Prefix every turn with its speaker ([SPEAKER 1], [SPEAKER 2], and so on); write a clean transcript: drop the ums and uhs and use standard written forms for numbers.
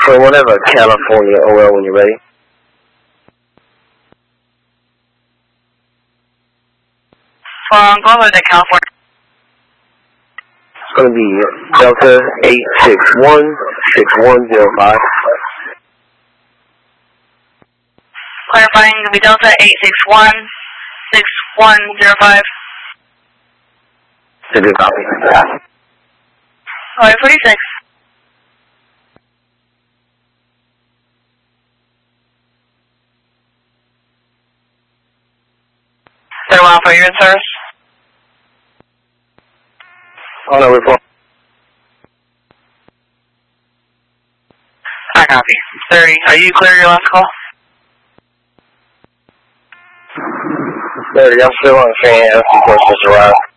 [SPEAKER 1] For whatever, California OL when you're ready.
[SPEAKER 2] From Bravo to California.
[SPEAKER 1] It's going to be Delta 861-6105.
[SPEAKER 2] Clarifying, it'll be Delta 861-6105.
[SPEAKER 1] City copy.
[SPEAKER 2] Alright, 46. They're well for your service.
[SPEAKER 1] Oh no, report.
[SPEAKER 2] I copy. 30. Are you clear your last call?
[SPEAKER 1] 30, I'm still on the fan. Of course, just arrived.